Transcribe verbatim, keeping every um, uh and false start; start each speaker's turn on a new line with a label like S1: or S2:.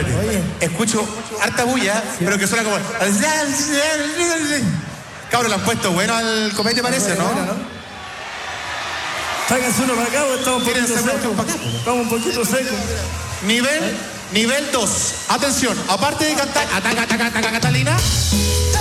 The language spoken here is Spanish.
S1: espérate.
S2: Oye.
S1: Escucho harta bulla, sí, pero que suena como... Cabrón, le han puesto bueno al copete, parece, ¿no?
S2: Bueno, ¿no? Sáquense uno para acá, porque estamos un poquito secos. Estamos un poquito secos.
S1: Nivel, nivel dos. Atención, aparte de cantar... Ataca, ataca, ataca, Catalina.